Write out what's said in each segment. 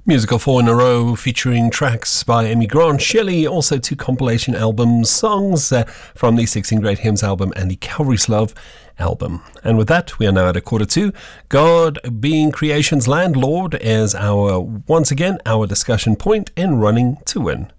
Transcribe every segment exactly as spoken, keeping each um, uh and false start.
Musical four in a row featuring tracks by Amy Grant Shelley, also two compilation album songs uh, from the sixteen Great Hymns album and the Calvary's Love album. And with that, we are now at a quarter to God being creation's landlord as our, once again, our discussion point in Running to Win.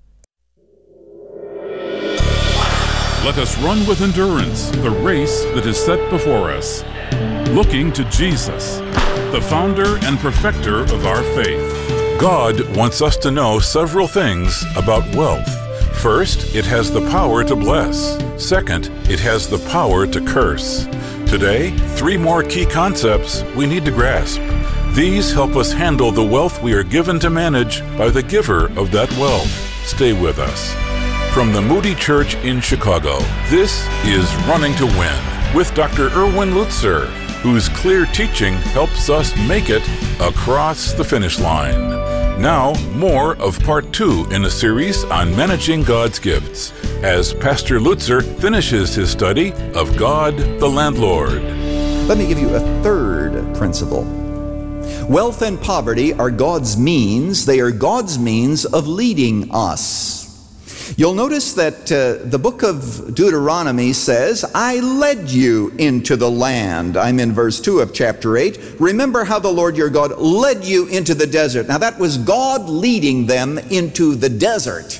Let us run with endurance the race that is set before us, looking to Jesus, the founder and perfecter of our faith. God wants us to know several things about wealth. First, it has the power to bless. Second, it has the power to curse. Today, three more key concepts we need to grasp. These help us handle the wealth we are given to manage by the giver of that wealth. Stay with us. From the Moody Church in Chicago, this is Running to Win with Doctor Erwin Lutzer, whose clear teaching helps us make it across the finish line. Now, more of part two in a series on managing God's gifts, as Pastor Lutzer finishes his study of God the Landlord. Let me give you a third principle. Wealth and poverty are God's means. They are God's means of leading us. You'll notice that uh, the book of Deuteronomy says, I led you into the land. I'm in verse two of chapter eight. Remember how the Lord your God led you into the desert. Now that was God leading them into the desert.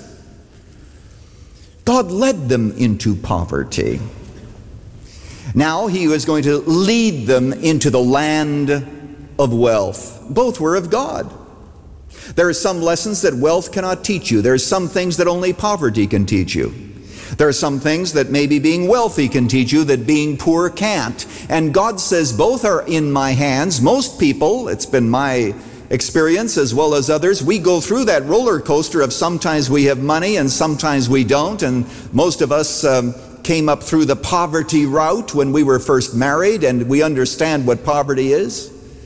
God led them into poverty. Now he was going to lead them into the land of wealth. Both were of God. There are some lessons that wealth cannot teach you. There are some things that only poverty can teach you. There are some things that maybe being wealthy can teach you that being poor can't. And God says both are in my hands. Most people, it's been my experience as well as others, we go through that roller coaster of sometimes we have money and sometimes we don't. And most of us um, came up through the poverty route when we were first married, and we understand what poverty is.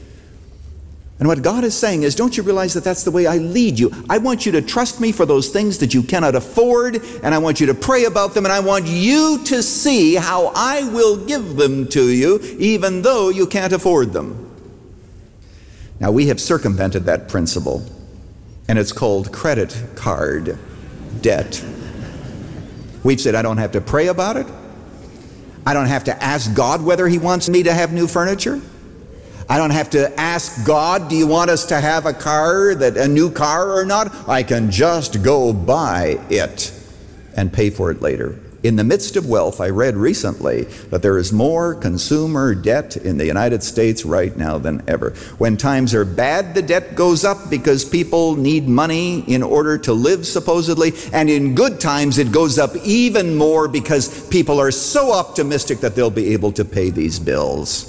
And what God is saying is, don't you realize that that's the way I lead you? I want you to trust me for those things that you cannot afford, and I want you to pray about them, and I want you to see how I will give them to you, even though you can't afford them. Now, we have circumvented that principle, and it's called credit card debt. We've said, I don't have to pray about it. I don't have to ask God whether He wants me to have new furniture. I don't have to ask God, do you want us to have a car, that a new car or not? I can just go buy it and pay for it later. In the midst of wealth, I read recently that there is more consumer debt in the United States right now than ever. When times are bad, the debt goes up because people need money in order to live, supposedly. And in good times, it goes up even more because people are so optimistic that they'll be able to pay these bills.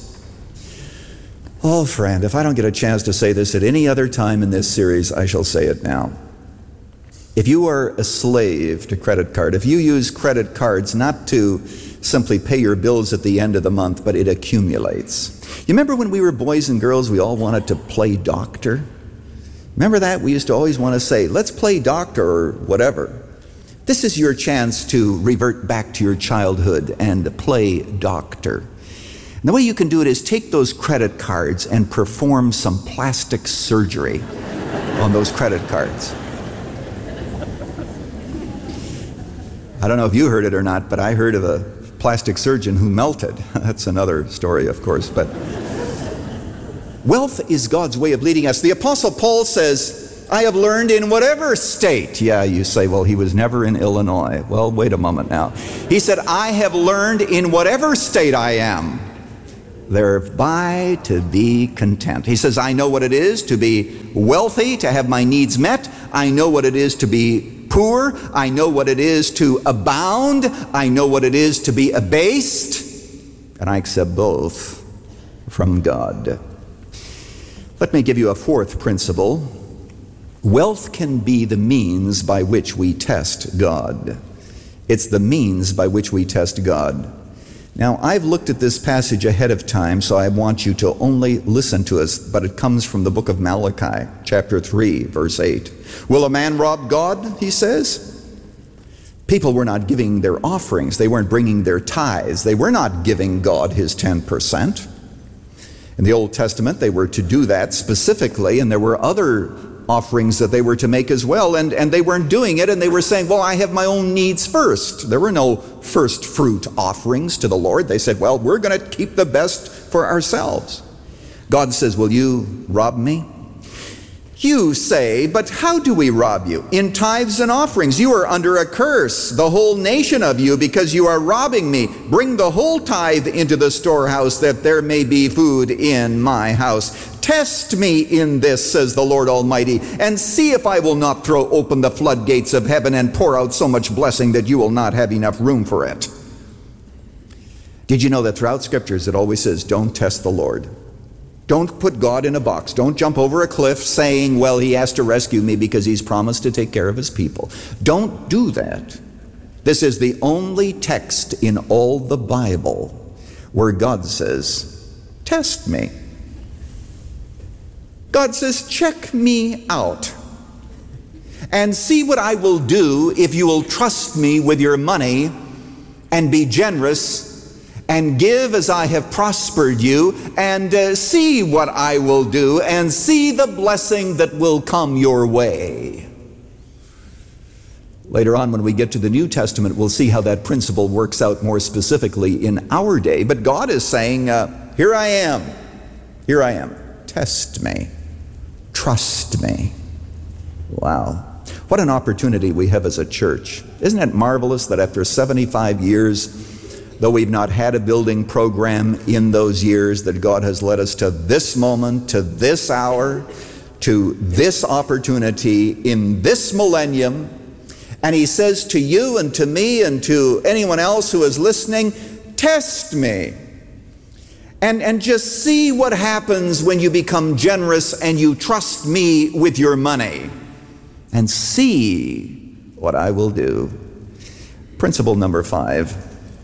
Oh, friend, if I don't get a chance to say this at any other time in this series, I shall say it now. If you are a slave to credit card, if you use credit cards not to simply pay your bills at the end of the month, but it accumulates. You remember when we were boys and girls, we all wanted to play doctor? Remember that? We used to always want to say, let's play doctor or whatever. This is your chance to revert back to your childhood and play doctor. And the way you can do it is take those credit cards and perform some plastic surgery on those credit cards. I don't know if you heard it or not, but I heard of a plastic surgeon who melted. That's another story, of course. But wealth is God's way of leading us. The Apostle Paul says, I have learned in whatever state. Yeah, you say, well, he was never in Illinois. Well, wait a moment now. He said, I have learned in whatever state I am, thereby to be content. He says, I know what it is to be wealthy, to have my needs met. I know what it is to be poor. I know what it is to abound. I know what it is to be abased. And I accept both from God. Let me give you a fourth principle. Wealth can be the means by which we test God. It's the means by which we test God. Now, I've looked at this passage ahead of time, so I want you to only listen to us, but it comes from the book of Malachi, chapter three, verse eight. Will a man rob God, he says? People were not giving their offerings. They weren't bringing their tithes. They were not giving God his ten percent. In the Old Testament, they were to do that specifically, and there were other offerings that they were to make as well, and, and they weren't doing it, and they were saying, well, I have my own needs first. There were no first fruit offerings to the Lord. They said, well, we're going to keep the best for ourselves. God says, will you rob me? You say, but how do we rob you? In tithes and offerings. You are under a curse, the whole nation of you, because you are robbing me. Bring the whole tithe into the storehouse, that there may be food in my house. Test me in this, says the Lord Almighty, and see if I will not throw open the floodgates of heaven and pour out so much blessing that you will not have enough room for it. Did you know that throughout Scriptures it always says, don't test the Lord? Don't put God in a box. Don't jump over a cliff saying, well, he has to rescue me because he's promised to take care of his people. Don't do that. This is the only text in all the Bible where God says, test me. God says, check me out and see what I will do if you will trust me with your money and be generous and give as I have prospered you, and uh, see what I will do, and see the blessing that will come your way. Later on, when we get to the New Testament, we'll see how that principle works out more specifically in our day. But God is saying, uh, here I am, here I am, test me, trust me. Wow. What an opportunity we have as a church. Isn't it marvelous that after seventy-five years, though we've not had a building program in those years, that God has led us to this moment, to this hour, to this opportunity in this millennium. And he says to you and to me and to anyone else who is listening, test me. And, and just see what happens when you become generous and you trust me with your money. And see what I will do. Principle number five.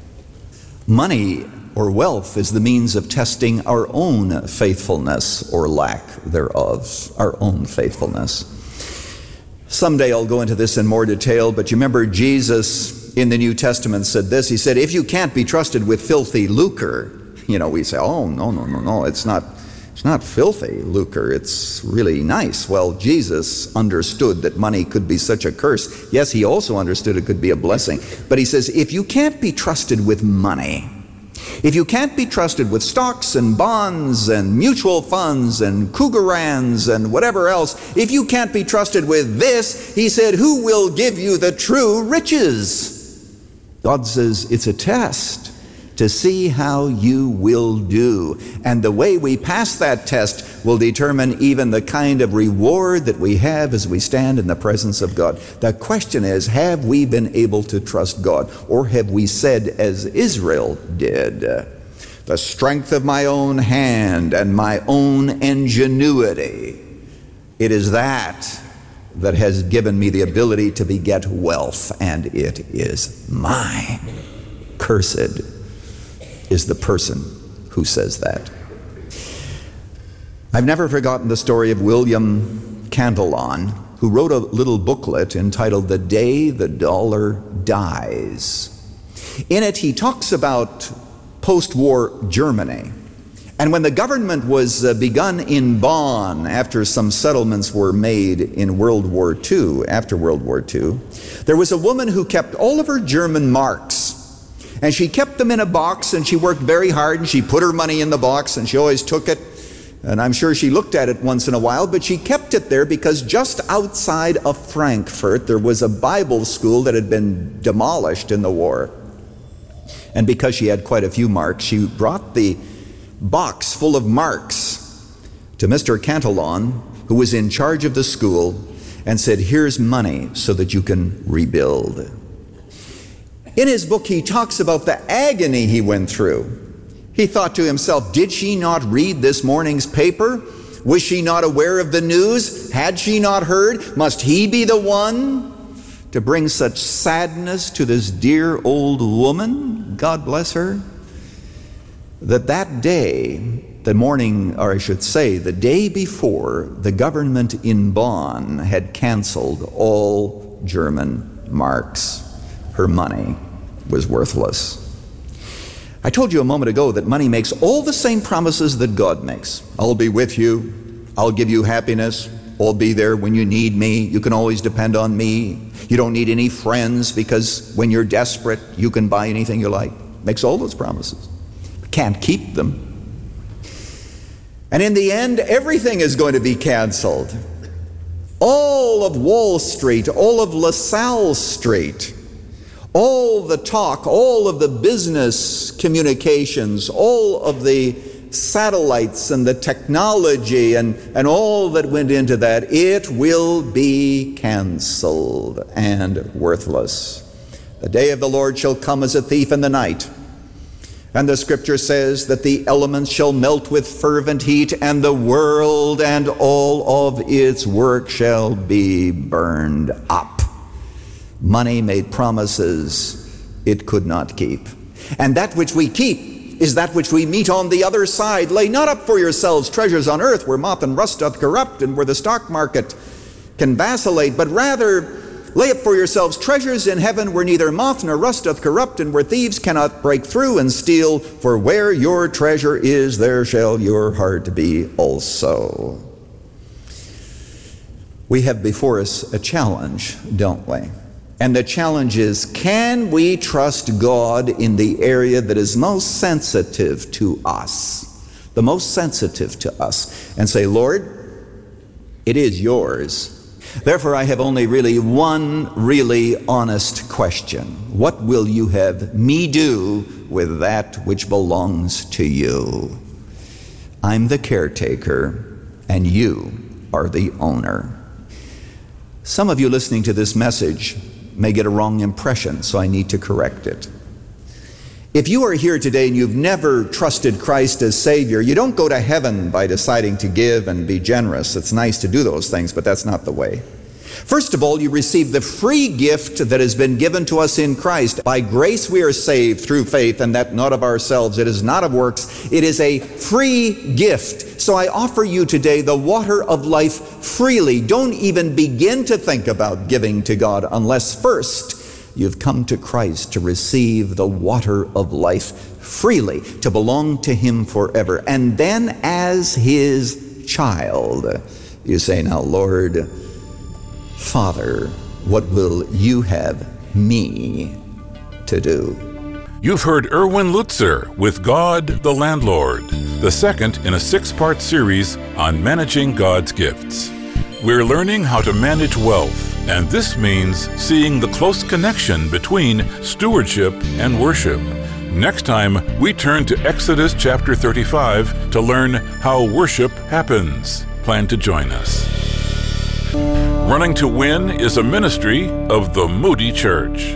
Money or wealth is the means of testing our own faithfulness or lack thereof, our own faithfulness. Someday I'll go into this in more detail, but you remember Jesus in the New Testament said this. He said, if you can't be trusted with filthy lucre, you know, we say, oh, no, no, no, no, it's not, it's not filthy lucre, it's really nice. Well, Jesus understood that money could be such a curse. Yes, he also understood it could be a blessing. But he says, if you can't be trusted with money, if you can't be trusted with stocks and bonds and mutual funds and Cougarans and whatever else, if you can't be trusted with this, he said, who will give you the true riches? God says it's a test to see how you will do. And the way we pass that test will determine even the kind of reward that we have as we stand in the presence of God. The question is, have we been able to trust God? Or have we said, as Israel did, the strength of my own hand and my own ingenuity, it is that that has given me the ability to beget wealth, and it is mine. Cursed is the person who says that. I've never forgotten the story of William Cantillon, who wrote a little booklet entitled The Day the Dollar Dies. In it, he talks about post-war Germany. And when the government was uh, begun in Bonn after some settlements were made in World War Two, after World War Two, there was a woman who kept all of her German marks. And she kept them in a box, and she worked very hard, and she put her money in the box, and she always took it. And I'm sure she looked at it once in a while, but she kept it there because just outside of Frankfurt, there was a Bible school that had been demolished in the war. And because she had quite a few marks, she brought the box full of marks to Mister Cantillon, who was in charge of the school, and said, here's money so that you can rebuild. In his book, he talks about the agony he went through. He thought to himself, did she not read this morning's paper? Was she not aware of the news? Had she not heard? Must he be the one to bring such sadness to this dear old woman? God bless her. That that day, the morning, or I should say, the day before, the government in Bonn had canceled all German marks. Her money was worthless. I told you a moment ago that money makes all the same promises that God makes. I'll be with you. I'll give you happiness. I'll be there when you need me. You can always depend on me. You don't need any friends because when you're desperate, you can buy anything you like. Makes all those promises. Can't keep them. And in the end, everything is going to be canceled. All of Wall Street, all of LaSalle Street, all the talk, all of the business communications, all of the satellites and the technology and, and all that went into that, it will be canceled and worthless. The day of the Lord shall come as a thief in the night. And the scripture says that the elements shall melt with fervent heat, and the world and all of its work shall be burned up. Money made promises it could not keep. And that which we keep is that which we meet on the other side. Lay not up for yourselves treasures on earth, where moth and rust doth corrupt, and where the stock market can vacillate, but rather lay up for yourselves treasures in heaven, where neither moth nor rust doth corrupt, and where thieves cannot break through and steal. For where your treasure is, there shall your heart be also. We have before us a challenge, don't we? And the challenge is, can we trust God in the area that is most sensitive to us? The most sensitive to us. And say, Lord, it is yours. Therefore, I have only really one really honest question. What will you have me do with that which belongs to you? I'm the caretaker, and you are the owner. Some of you listening to this message may get a wrong impression, so I need to correct it. If you are here today and you've never trusted Christ as Savior, you don't go to heaven by deciding to give and be generous. It's nice to do those things, but that's not the way. First of all, you receive the free gift that has been given to us in Christ. By grace we are saved through faith, and that not of ourselves. It is not of works. It is a free gift. So I offer you today the water of life freely. Don't even begin to think about giving to God unless first you've come to Christ to receive the water of life freely, to belong to Him forever. And then as His child, you say, now, Lord, Father, what will you have me to do? You've heard Erwin Lutzer with God the Landlord, the second in a six-part series on managing God's gifts. We're learning how to manage wealth, and this means seeing the close connection between stewardship and worship. Next time, we turn to Exodus chapter thirty-five to learn how worship happens. Plan to join us. Running to Win is a ministry of the Moody Church.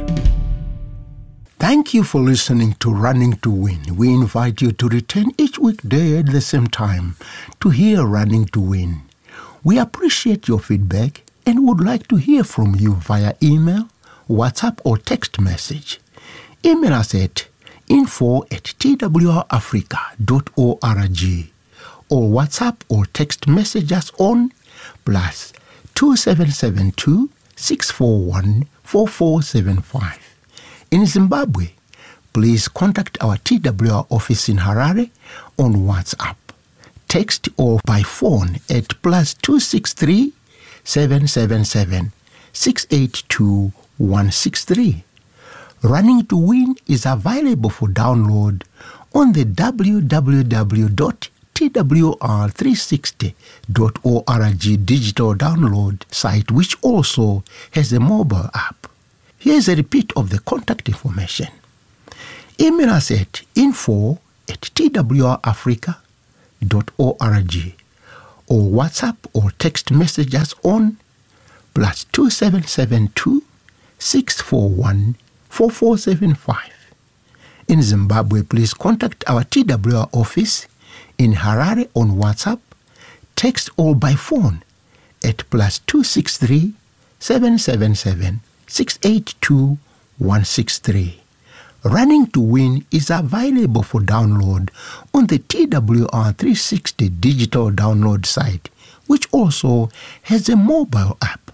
Thank you for listening to Running to Win. We invite you to return each weekday at the same time to hear Running to Win. We appreciate your feedback and would like to hear from you via email, WhatsApp, or text message. Email us at info at t w r africa dot org or WhatsApp or text message us on plus two seven seven two, six four one, four four seven five. In Zimbabwe, please contact our T W R office in Harare on WhatsApp, text, or by phone at plus two six three, seven seven seven, six eight two, one six three. Running to Win is available for download on the w w w dot t w r three sixty dot org digital download site, which also has a mobile app. Here's a repeat of the contact information. Email us at info at t w r africa dot org or WhatsApp or text message us on plus two seven seven two, six four one, four four seven five. In Zimbabwe, please contact our T W R office in Harare on WhatsApp, text, or by phone at plus two six three, seven seven seven, six eight two, one six three. Running to Win is available for download on the T W R three sixty digital download site, which also has a mobile app.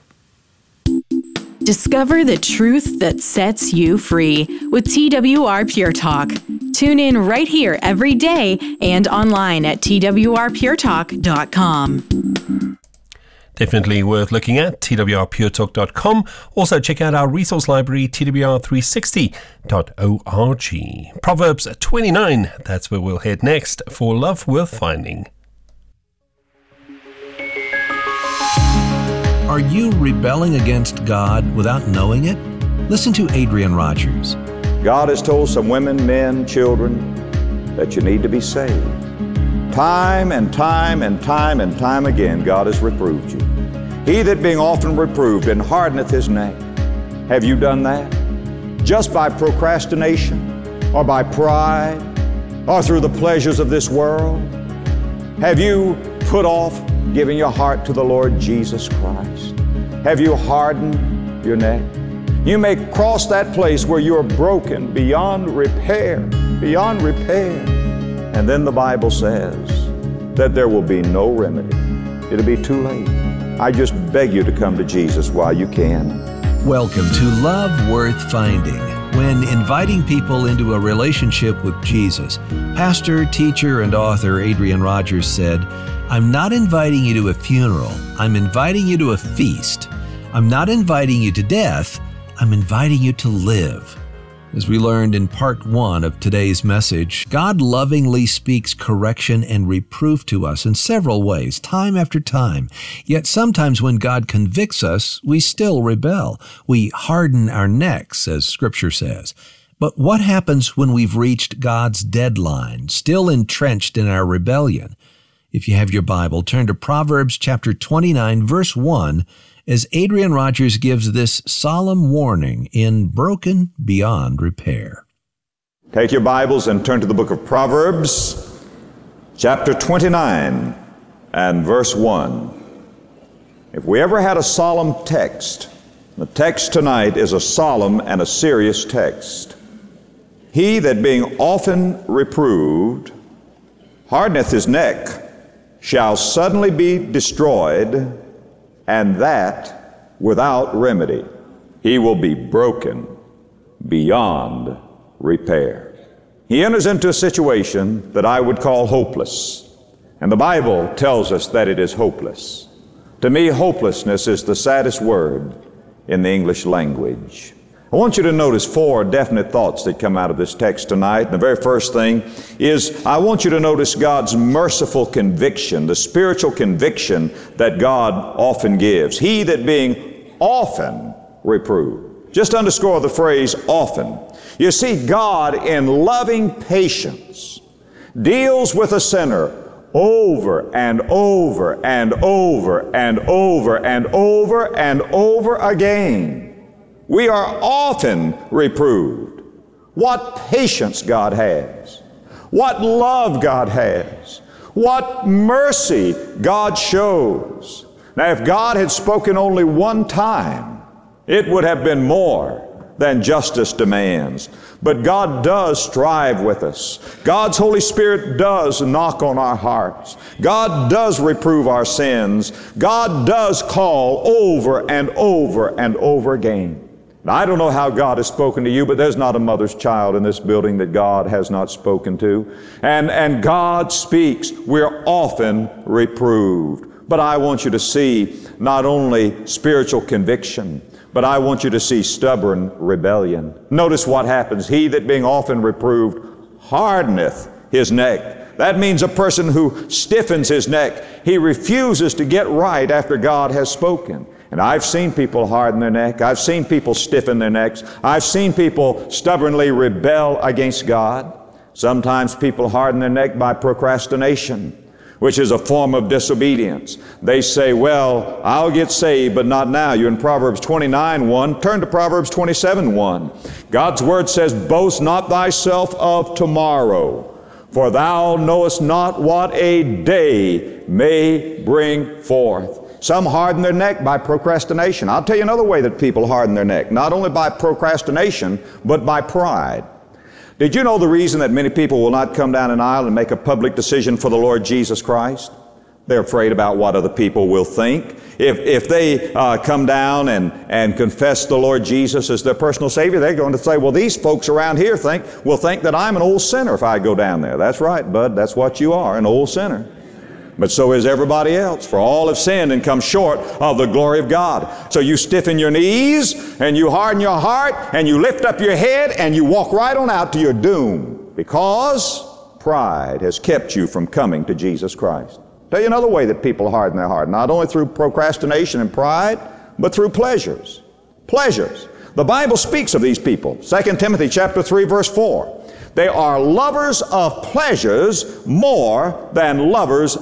Discover the truth that sets you free with T W R Pure Talk. Tune in right here every day and online at t w r pure talk dot com. Definitely worth looking at, T W R pure talk dot com. Also check out our resource library, T W R three sixty dot org. Proverbs twenty-nine, that's where we'll head next for Love Worth Finding. Are you rebelling against God without knowing it? Listen to Adrian Rogers. God has told some women, men, children that you need to be saved. Time and time and time and time again, God has reproved you. He that being often reproved and hardeneth his neck. Have you done that? Just by procrastination or by pride or through the pleasures of this world? Have you put off giving your heart to the Lord Jesus Christ? Have you hardened your neck? You may cross that place where you are broken beyond repair, beyond repair. And then the Bible says that there will be no remedy. It'll be too late. I just beg you to come to Jesus while you can. Welcome to Love Worth Finding. When inviting people into a relationship with Jesus, pastor, teacher, and author Adrian Rogers said, "I'm not inviting you to a funeral. I'm inviting you to a feast. I'm not inviting you to death. I'm inviting you to live." As we learned in part one of today's message, God lovingly speaks correction and reproof to us in several ways, time after time. Yet sometimes when God convicts us, we still rebel. We harden our necks, as Scripture says. But what happens when we've reached God's deadline, still entrenched in our rebellion? If you have your Bible, turn to Proverbs chapter twenty-nine, verse one, as Adrian Rogers gives this solemn warning in Broken Beyond Repair. Take your Bibles and turn to the book of Proverbs, chapter twenty-nine and verse one. If we ever had a solemn text, the text tonight is a solemn and a serious text. He that being often reproved hardeneth his neck shall suddenly be destroyed, and that without remedy. He will be broken beyond repair. He enters into a situation that I would call hopeless. And the Bible tells us that it is hopeless. To me, hopelessness is the saddest word in the English language. I want you to notice four definite thoughts that come out of this text tonight. And the very first thing is I want you to notice God's merciful conviction, the spiritual conviction that God often gives. He that being often reproved. Just underscore the phrase often. You see, God in loving patience deals with a sinner over and over and over and over and over and over again. We are often reproved. What patience God has. What love God has. What mercy God shows. Now, if God had spoken only one time, it would have been more than justice demands. But God does strive with us. God's Holy Spirit does knock on our hearts. God does reprove our sins. God does call over and over and over again. Now, I don't know how God has spoken to you, but there's not a mother's child in this building that God has not spoken to. And, and God speaks. We're often reproved. But I want you to see not only spiritual conviction, but I want you to see stubborn rebellion. Notice what happens. He that being often reproved hardeneth his neck. That means a person who stiffens his neck. He refuses to get right after God has spoken. And I've seen people harden their neck. I've seen people stiffen their necks. I've seen people stubbornly rebel against God. Sometimes people harden their neck by procrastination, which is a form of disobedience. They say, well, I'll get saved, but not now. You're in Proverbs twenty-nine one. Turn to Proverbs twenty-seven one. God's Word says, boast not thyself of tomorrow, for thou knowest not what a day may bring forth. Some harden their neck by procrastination. I'll tell you another way that people harden their neck, not only by procrastination, but by pride. Did you know the reason that many people will not come down an aisle and make a public decision for the Lord Jesus Christ? They're afraid about what other people will think. If, if they uh, come down and, and confess the Lord Jesus as their personal Savior, they're going to say, well, these folks around here think will think that I'm an old sinner if I go down there. That's right, bud. That's what you are, an old sinner. but so is everybody else. For all have sinned and come short of the glory of God. So you stiffen your knees, and you harden your heart, and you lift up your head, and you walk right on out to your doom, because pride has kept you from coming to Jesus Christ. Tell you another way that people harden their heart, not only through procrastination and pride, but through pleasures. Pleasures. The Bible speaks of these people. Second Timothy chapter three, verse four. They are lovers of pleasures more than lovers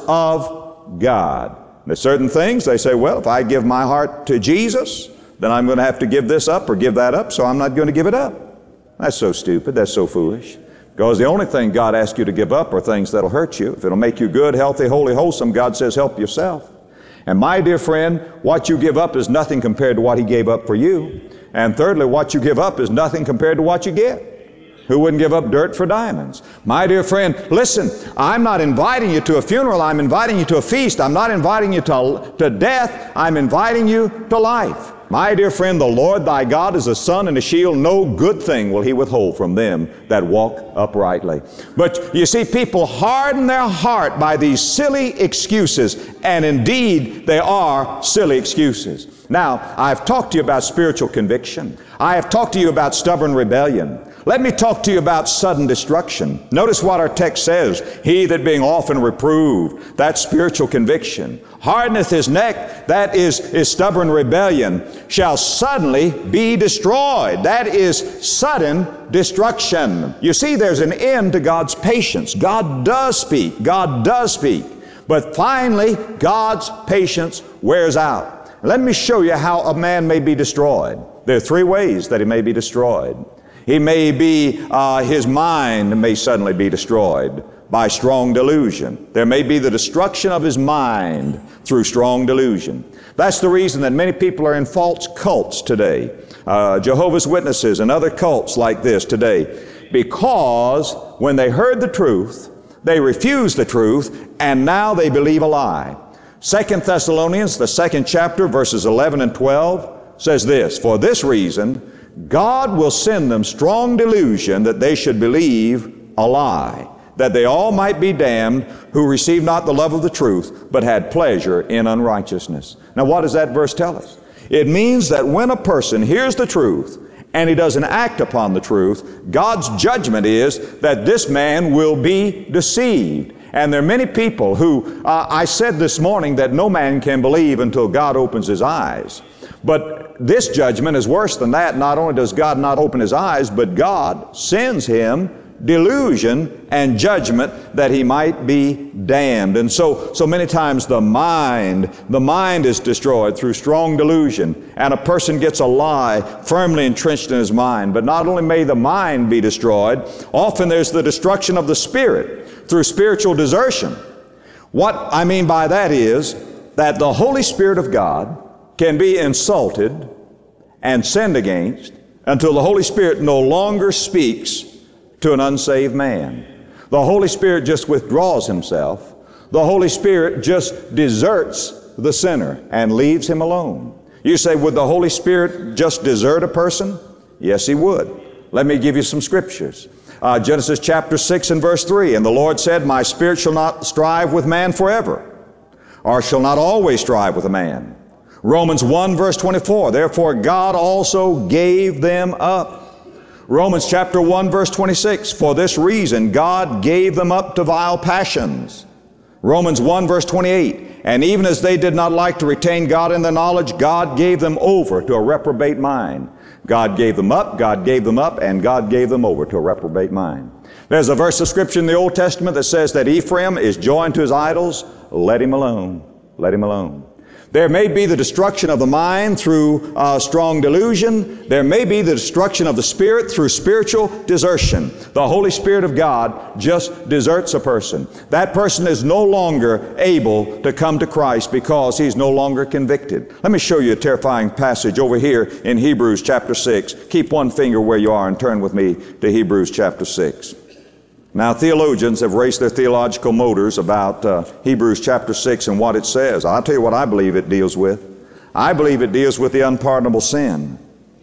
of God. There's certain things they say, well, if I give my heart to Jesus, then I'm going to have to give this up or give that up, so I'm not going to give it up. That's so stupid. That's so foolish. Because the only thing God asks you to give up are things that'll hurt you. If it'll make you good, healthy, holy, wholesome, God says help yourself. And my dear friend, what you give up is nothing compared to what He gave up for you. And thirdly, what you give up is nothing compared to what you get. Who wouldn't give up dirt for diamonds? My dear friend, listen, I'm not inviting you to a funeral. I'm inviting you to a feast. I'm not inviting you to, to death. I'm inviting you to life. My dear friend, the Lord thy God is a sun and a shield. No good thing will He withhold from them that walk uprightly. But you see, people harden their heart by these silly excuses, and indeed they are silly excuses. Now, I've talked to you about spiritual conviction. I have talked to you about stubborn rebellion. Let me talk to you about sudden destruction. Notice what our text says. He that being often reproved, that's spiritual conviction, hardeneth his neck, that is, is stubborn rebellion, shall suddenly be destroyed. That is sudden destruction. You see, there's an end to God's patience. God does speak. God does speak. But finally, God's patience wears out. Let me show you how a man may be destroyed. There are three ways that he may be destroyed. He may be, uh, his mind may suddenly be destroyed by strong delusion. There may be the destruction of his mind through strong delusion. That's the reason that many people are in false cults today. Uh, Jehovah's Witnesses and other cults like this today. Because when they heard the truth, they refused the truth, and now they believe a lie. Second Thessalonians, the second chapter, verses eleven and twelve, says this, for this reason, God will send them strong delusion that they should believe a lie, that they all might be damned who received not the love of the truth, but had pleasure in unrighteousness. Now what does that verse tell us? It means that when a person hears the truth and he doesn't act upon the truth, God's judgment is that this man will be deceived. And there are many people who, uh, I said this morning that no man can believe until God opens his eyes. But this judgment is worse than that. Not only does God not open his eyes, but God sends him delusion and judgment that he might be damned. And so, so many times the mind, the mind is destroyed through strong delusion, and a person gets a lie firmly entrenched in his mind. But not only may the mind be destroyed, often there's the destruction of the spirit through spiritual desertion. What I mean by that is that the Holy Spirit of God can be insulted and sinned against until the Holy Spirit no longer speaks to an unsaved man. The Holy Spirit just withdraws himself. The Holy Spirit just deserts the sinner and leaves him alone. You say, would the Holy Spirit just desert a person? Yes, He would. Let me give you some scriptures. Uh, Genesis chapter six and verse three, and the Lord said, my spirit shall not strive with man forever, or shall not always strive with a man. Romans one verse twenty-four, therefore God also gave them up. Romans chapter one verse twenty-six, for this reason God gave them up to vile passions. Romans one verse twenty-eight, and even as they did not like to retain God in their knowledge, God gave them over to a reprobate mind. God gave them up, God gave them up, and God gave them over to a reprobate mind. There's a verse of Scripture in the Old Testament that says that Ephraim is joined to his idols. Let him alone. Let him alone. There may be the destruction of the mind through uh, strong delusion. There may be the destruction of the spirit through spiritual desertion. The Holy Spirit of God just deserts a person. That person is no longer able to come to Christ because he's no longer convicted. Let me show you a terrifying passage over here in Hebrews chapter six. Keep one finger where you are and turn with me to Hebrews chapter six. Now, theologians have raced their theological motors about uh, Hebrews chapter six and what it says. I'll tell you what I believe it deals with. I believe it deals with the unpardonable sin.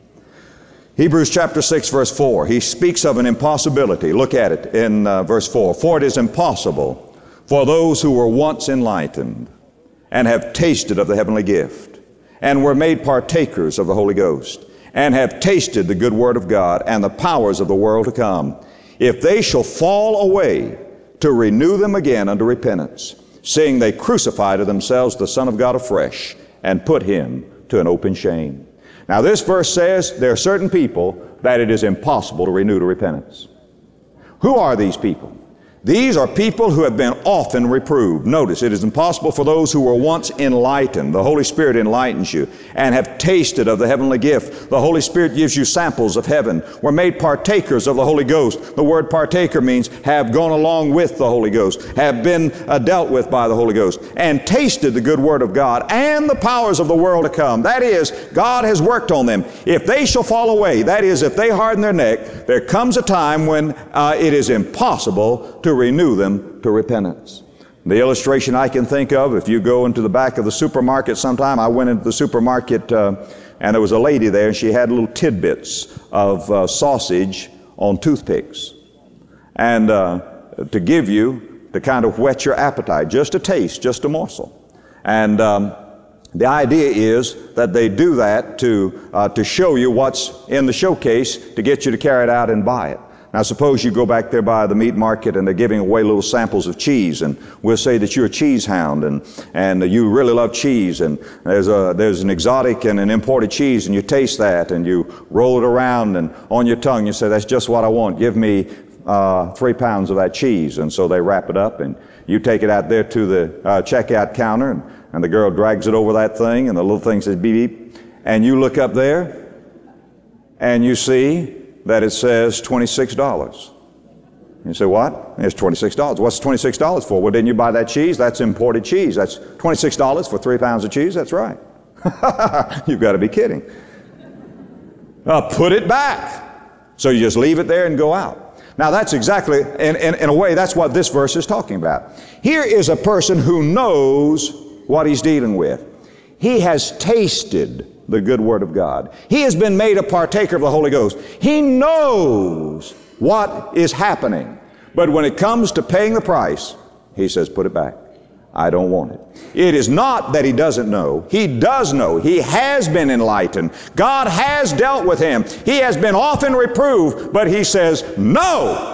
Hebrews chapter six verse four, he speaks of an impossibility. Look at it in uh, verse four. For it is impossible for those who were once enlightened and have tasted of the heavenly gift and were made partakers of the Holy Ghost and have tasted the good word of God and the powers of the world to come, if they shall fall away, to renew them again unto repentance, seeing they crucify to themselves the Son of God afresh and put him to an open shame. Now this verse says there are certain people that it is impossible to renew to repentance. Who are these people? These are people who have been often reproved. Notice, it is impossible for those who were once enlightened. The Holy Spirit enlightens you and have tasted of the heavenly gift. The Holy Spirit gives you samples of heaven. We're made partakers of the Holy Ghost. The word partaker means have gone along with the Holy Ghost, have been uh, dealt with by the Holy Ghost, and tasted the good word of God and the powers of the world to come. That is, God has worked on them. If they shall fall away, that is, if they harden their neck, there comes a time when uh, it is impossible to renew them to repentance. The illustration I can think of, if you go into the back of the supermarket sometime, I went into the supermarket uh, and there was a lady there and she had little tidbits of uh, sausage on toothpicks. And uh, to give you, to kind of whet your appetite, just a taste, just a morsel. And um, the idea is that they do that to, uh, to show you what's in the showcase to get you to carry it out and buy it. Now suppose you go back there by the meat market and they're giving away little samples of cheese, and we'll say that you're a cheese hound and, and you really love cheese, and there's a, there's an exotic and an imported cheese, and you taste that and you roll it around and on your tongue you say, that's just what I want, give me uh, three pounds of that cheese. And so they wrap it up and you take it out there to the uh, checkout counter, and, and the girl drags it over that thing and the little thing says beep beep, and you look up there and you see that it says twenty-six dollars. You say, what? It's twenty-six dollars. What's twenty-six dollars for? Well, didn't you buy that cheese? That's imported cheese. That's twenty-six dollars for three pounds of cheese. That's right. You've got to be kidding. Uh, put it back. So you just leave it there and go out. Now that's exactly, in, in, in a way, that's what this verse is talking about. Here is a person who knows what he's dealing with. He has tasted the good word of God. He has been made a partaker of the Holy Ghost. He knows what is happening. But when it comes to paying the price, he says, put it back. I don't want it. It is not that he doesn't know. He does know. He has been enlightened. God has dealt with him. He has been often reproved, but he says, no.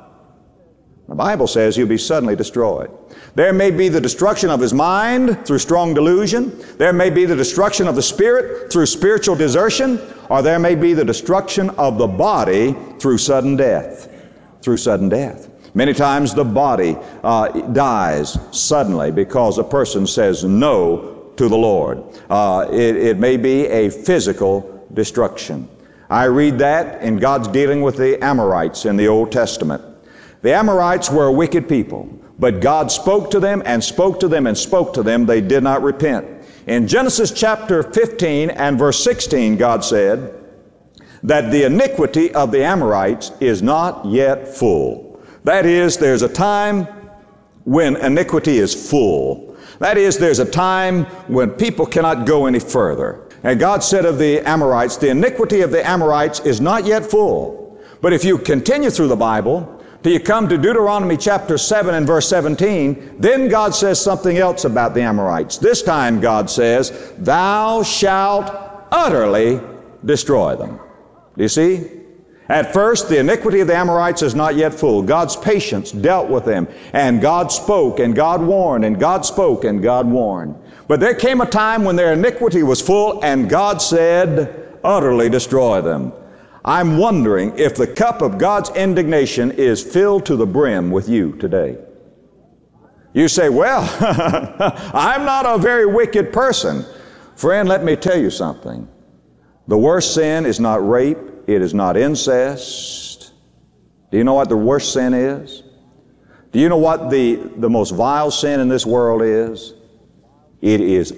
The Bible says he'll be suddenly destroyed. There may be the destruction of his mind through strong delusion. There may be the destruction of the spirit through spiritual desertion, or there may be the destruction of the body through sudden death. Through sudden death. Many times the body uh, dies suddenly because a person says no to the Lord. Uh, it, it may be a physical destruction. I read that in God's dealing with the Amorites in the Old Testament. The Amorites were a wicked people. But God spoke to them and spoke to them and spoke to them. They did not repent. In Genesis chapter fifteen and verse sixteen, God said that the iniquity of the Amorites is not yet full. That is, there's a time when iniquity is full. That is, there's a time when people cannot go any further. And God said of the Amorites, the iniquity of the Amorites is not yet full. But if you continue through the Bible, till you come to Deuteronomy chapter seven and verse seventeen, then God says something else about the Amorites. This time God says, thou shalt utterly destroy them. Do you see? At first, the iniquity of the Amorites is not yet full. God's patience dealt with them, and God spoke, and God warned, and God spoke, and God warned. But there came a time when their iniquity was full, and God said, utterly destroy them. I'm wondering if the cup of God's indignation is filled to the brim with you today. You say, well, I'm not a very wicked person. Friend, let me tell you something. The worst sin is not rape. It is not incest. Do you know what the worst sin is? Do you know what the, the most vile sin in this world is? It is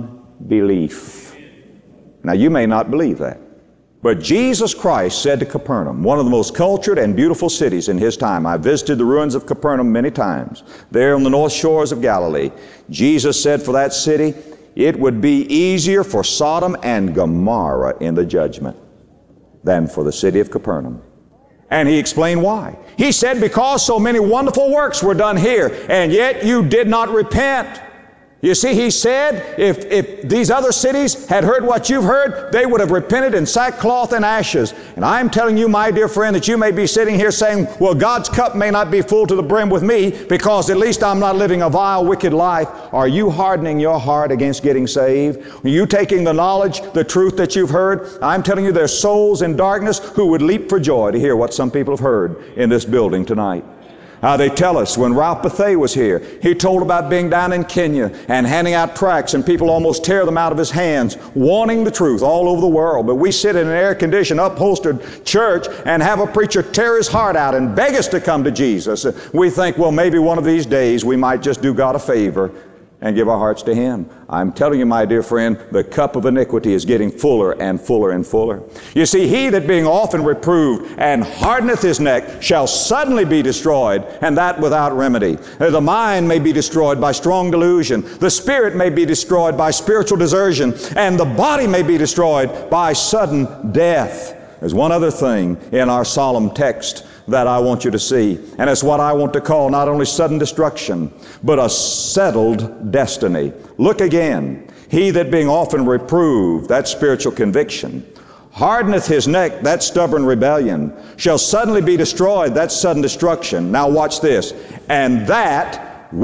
unbelief. Now, you may not believe that. But Jesus Christ said to Capernaum, one of the most cultured and beautiful cities in his time. I visited the ruins of Capernaum many times. There on the north shores of Galilee, Jesus said for that city, it would be easier for Sodom and Gomorrah in the judgment than for the city of Capernaum. And he explained why. He said, because so many wonderful works were done here, and yet you did not repent. You see, he said, if, if these other cities had heard what you've heard, they would have repented in sackcloth and ashes. And I'm telling you, my dear friend, that you may be sitting here saying, well, God's cup may not be full to the brim with me because at least I'm not living a vile, wicked life. Are you hardening your heart against getting saved? Are you taking the knowledge, the truth that you've heard? I'm telling you, there's souls in darkness who would leap for joy to hear what some people have heard in this building tonight. Uh, they tell us when Ralph Bethea was here, he told about being down in Kenya and handing out tracts, and people almost tear them out of his hands, wanting the truth all over the world. But we sit in an air-conditioned, upholstered church and have a preacher tear his heart out and beg us to come to Jesus. We think, well, maybe one of these days we might just do God a favor and give our hearts to Him. I'm telling you, my dear friend, the cup of iniquity is getting fuller and fuller and fuller. You see, he that being often reproved and hardeneth his neck shall suddenly be destroyed, and that without remedy. The mind may be destroyed by strong delusion. The spirit may be destroyed by spiritual desertion, and the body may be destroyed by sudden death. There's one other thing in our solemn text that I want you to see, and it's what I want to call not only sudden destruction, but a settled destiny. Look again. He that being often reproved, that's spiritual conviction, hardeneth his neck, that's stubborn rebellion, shall suddenly be destroyed, that's sudden destruction. Now watch this. And that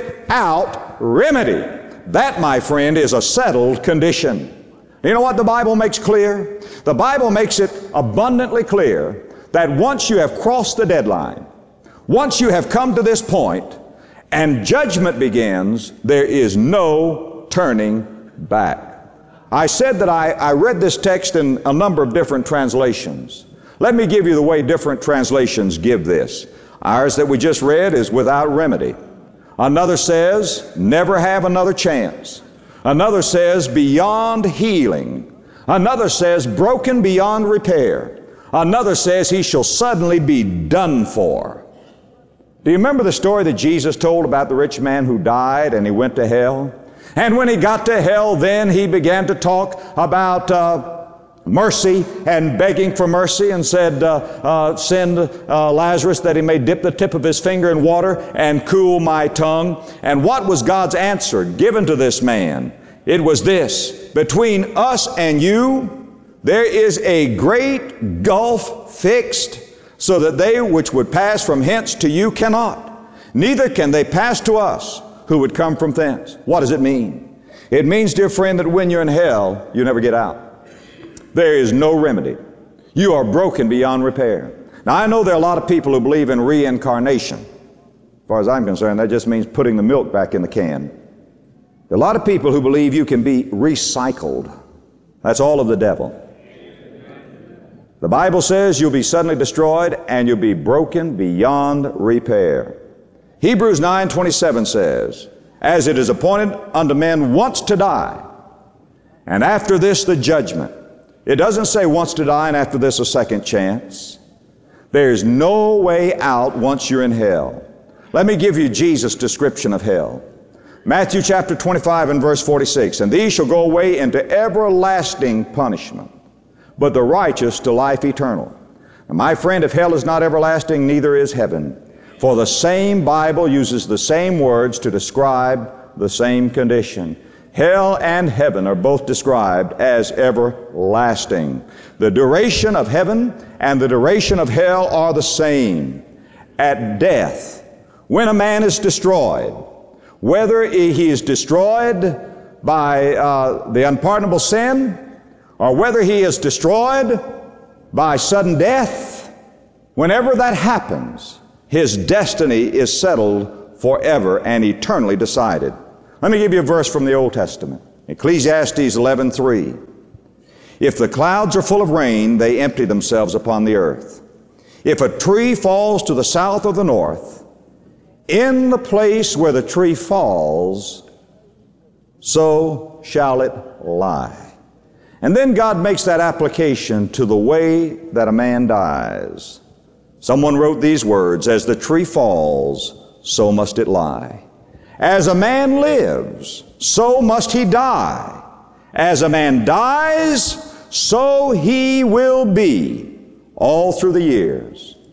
without remedy. That, my friend, is a settled condition. You know what the Bible makes clear? The Bible makes it abundantly clear that once you have crossed the deadline, once you have come to this point, and judgment begins, there is no turning back. I said that I, I read this text in a number of different translations. Let me give you the way different translations give this. Ours that we just read is without remedy. Another says, never have another chance. Another says, beyond healing. Another says, broken beyond repair. Another says he shall suddenly be done for. Do you remember the story that Jesus told about the rich man who died and he went to hell? And when he got to hell, then he began to talk about uh, mercy and begging for mercy, and said, uh, uh, send uh, Lazarus that he may dip the tip of his finger in water and cool my tongue. And what was God's answer given to this man? It was this: between us and you, there is a great gulf fixed, so that they which would pass from hence to you cannot, neither can they pass to us who would come from thence. What does it mean? It means, dear friend, that when you're in hell, you never get out. There is no remedy. You are broken beyond repair. Now, I know there are a lot of people who believe in reincarnation. As far as I'm concerned, that just means putting the milk back in the can. There are a lot of people who believe you can be recycled. That's all of the devil. The Bible says you'll be suddenly destroyed and you'll be broken beyond repair. Hebrews nine twenty-seven says, as it is appointed unto men once to die, and after this the judgment. It doesn't say once to die and after this a second chance. There's no way out once you're in hell. Let me give you Jesus' description of hell. Matthew chapter twenty-five and verse forty-six, and these shall go away into everlasting punishment, but the righteous to life eternal. And my friend, if hell is not everlasting, neither is heaven. For the same Bible uses the same words to describe the same condition. Hell and heaven are both described as everlasting. The duration of heaven and the duration of hell are the same. At death, when a man is destroyed, whether he is destroyed by uh, the unpardonable sin, or whether he is destroyed by sudden death, whenever that happens, his destiny is settled forever and eternally decided. Let me give you a verse from the Old Testament. Ecclesiastes eleven three. If the clouds are full of rain, they empty themselves upon the earth. If a tree falls to the south or the north, in the place where the tree falls, so shall it lie. And then God makes that application to the way that a man dies. Someone wrote these words, as the tree falls, so must it lie. As a man lives, so must he die. As a man dies, so he will be all through the years.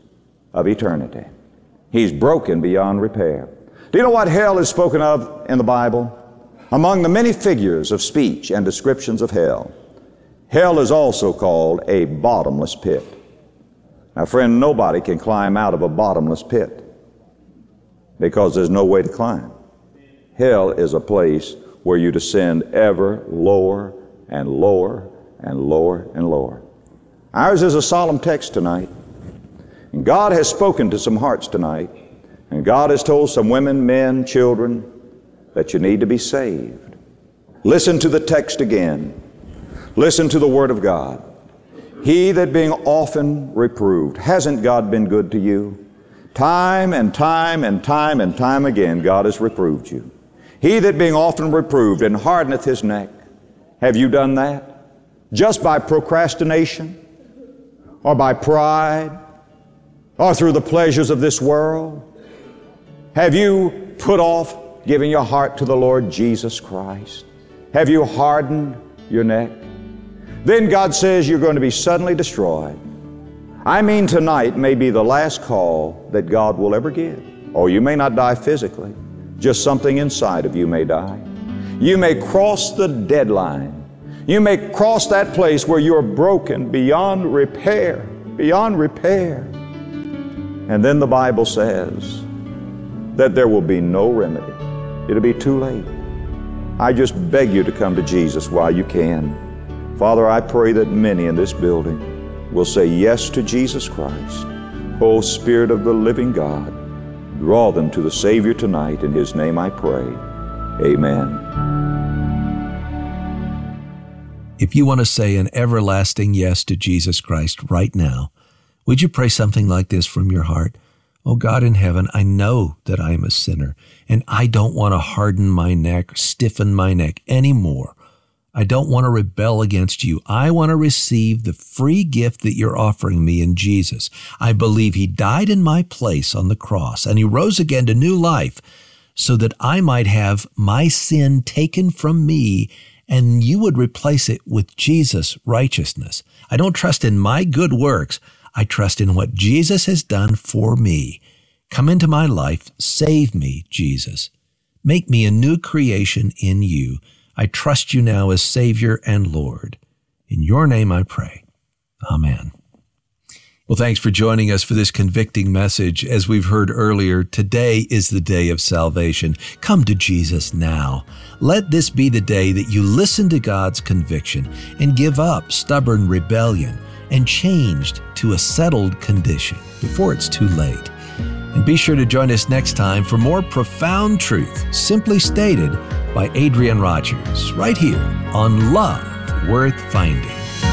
of eternity. He's broken beyond repair. Do you know what hell is spoken of in the Bible? Among the many figures of speech and descriptions of hell, hell is also called a bottomless pit. Now, friend, nobody can climb out of a bottomless pit because there's no way to climb. Hell is a place where you descend ever lower and lower and lower and lower. Ours is a solemn text tonight. And God has spoken to some hearts tonight. And God has told some women, men, children that you need to be saved. Listen to the text again. Listen to the Word of God. He that being often reproved, hasn't God been good to you? Time and time and time and time again, God has reproved you. He that being often reproved and hardeneth his neck. Have you done that? Just by procrastination? Or by pride? Or through the pleasures of this world? Have you put off giving your heart to the Lord Jesus Christ? Have you hardened your neck? Then God says you're going to be suddenly destroyed. I mean, tonight may be the last call that God will ever give. Or you may not die physically. Just something inside of you may die. You may cross the deadline. You may cross that place where you're broken beyond repair, beyond repair. And then the Bible says that there will be no remedy. It'll be too late. I just beg you to come to Jesus while you can. Father, I pray that many in this building will say yes to Jesus Christ. O Spirit of the living God, draw them to the Savior tonight. In His name I pray. Amen. If you want to say an everlasting yes to Jesus Christ right now, would you pray something like this from your heart? Oh God in heaven, I know that I am a sinner, and I don't want to harden my neck, stiffen my neck anymore. I don't want to rebel against you. I want to receive the free gift that you're offering me in Jesus. I believe He died in my place on the cross, and He rose again to new life so that I might have my sin taken from me, and you would replace it with Jesus' righteousness. I don't trust in my good works. I trust in what Jesus has done for me. Come into my life. Save me, Jesus. Make me a new creation in you. I trust you now as Savior and Lord. In your name I pray. Amen. Well, thanks for joining us for this convicting message. As we've heard earlier, today is the day of salvation. Come to Jesus now. Let this be the day that you listen to God's conviction and give up stubborn rebellion and changed to a settled condition before it's too late. And be sure to join us next time for more profound truth, simply stated by Adrian Rogers, right here on Love Worth Finding.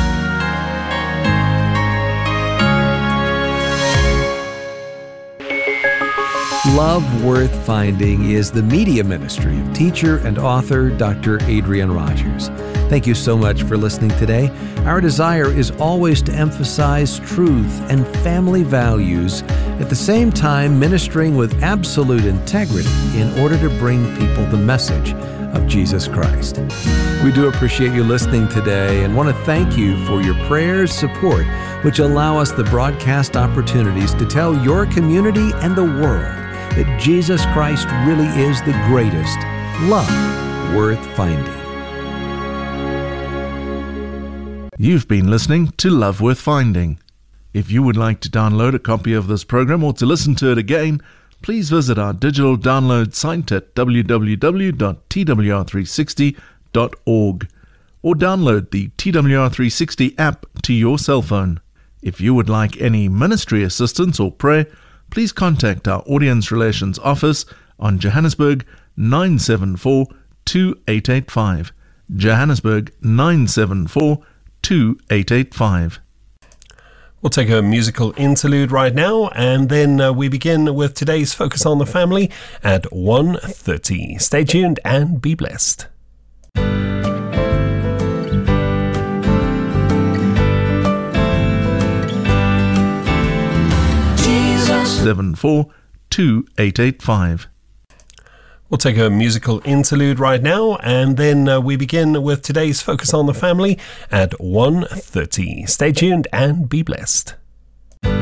Love Worth Finding is the media ministry of teacher and author Doctor Adrian Rogers. Thank you so much for listening today. Our desire is always to emphasize truth and family values, at the same time ministering with absolute integrity in order to bring people the message of Jesus Christ. We do appreciate you listening today and want to thank you for your prayers, support, which allow us the broadcast opportunities to tell your community and the world that Jesus Christ really is the greatest love worth finding. You've been listening to Love Worth Finding. If you would like to download a copy of this program or to listen to it again, please visit our digital download site at w w w dot t w r three sixty dot org or download the T W R three sixty app to your cell phone. If you would like any ministry assistance or prayer, please contact our Audience Relations Office on Johannesburg nine seven four, two eight eight five. Johannesburg nine seven four, two eight eight five. We'll take a musical interlude right now, and then uh, we begin with today's Focus on the Family at one thirty. Stay tuned and be blessed. seven four, two eight eight five. We'll take a musical interlude right now, and then uh, we begin with today's Focus on the Family at one thirty. Stay tuned and be blessed.